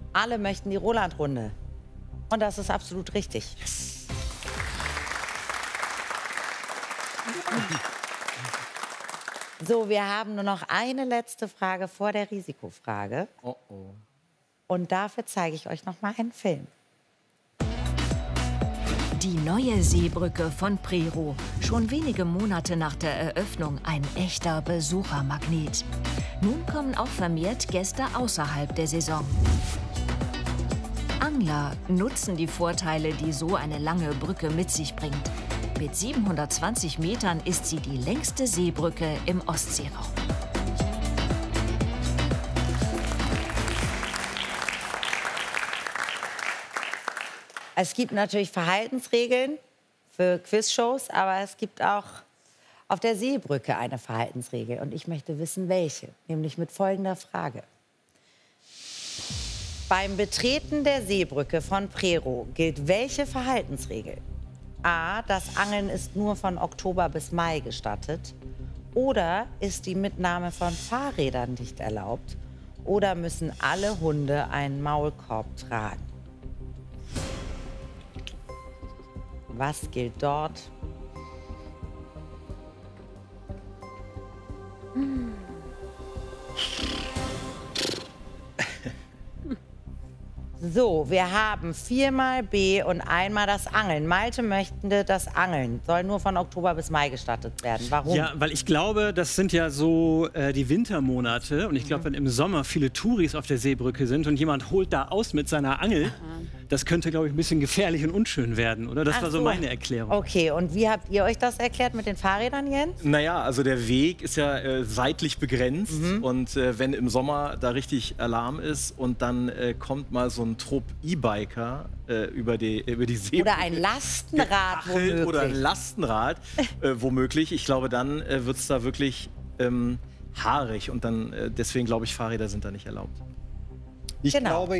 Alle möchten die Roland-Runde. Und das ist absolut richtig. Yes. So, wir haben nur noch eine letzte Frage vor der Risikofrage. Oh oh. Und dafür zeige ich euch noch mal einen Film. Die neue Seebrücke von Prerow. Schon wenige Monate nach der Eröffnung ein echter Besuchermagnet. Nun kommen auch vermehrt Gäste außerhalb der Saison. Angler nutzen die Vorteile, die so eine lange Brücke mit sich bringt. Mit 720 Metern ist sie die längste Seebrücke im Ostseeraum. Es gibt natürlich Verhaltensregeln für Quizshows, aber es gibt auch auf der Seebrücke eine Verhaltensregel. Und ich möchte wissen, welche. Nämlich mit folgender Frage. Beim Betreten der Seebrücke von Prerow gilt welche Verhaltensregel? A. Das Angeln ist nur von Oktober bis Mai gestattet. Oder ist die Mitnahme von Fahrrädern nicht erlaubt? Oder müssen alle Hunde einen Maulkorb tragen? Was gilt dort? So, wir haben 4-mal B und 1-mal das Angeln. Malte möchte das Angeln. Soll nur von Oktober bis Mai gestattet werden. Warum? Ja, weil ich glaube, das sind ja so die Wintermonate. Und ich glaube, wenn im Sommer viele Touris auf der Seebrücke sind und jemand holt da aus mit seiner Angel, das könnte, glaube ich, ein bisschen gefährlich und unschön werden, oder? Das war so meine Erklärung. Okay, und wie habt ihr euch das erklärt mit den Fahrrädern, Jens? Naja, also der Weg ist ja seitlich begrenzt. Und wenn im Sommer da richtig Alarm ist und dann kommt mal so ein Trupp E-Biker über die Seebrücke. Oder ein Lastenrad womöglich. Oder ein Lastenrad womöglich. Ich glaube, dann wird es da wirklich haarig. Und dann deswegen glaube ich, Fahrräder sind da nicht erlaubt. Ich glaube